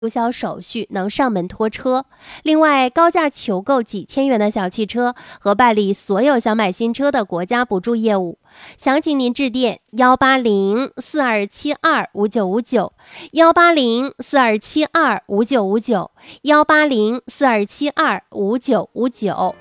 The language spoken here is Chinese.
注销手续能上门拖车。另外，高价求购几千元的小汽车和办理所有想买新车的国家补助业务。详情您致电18042725959，18042725959，18042725959。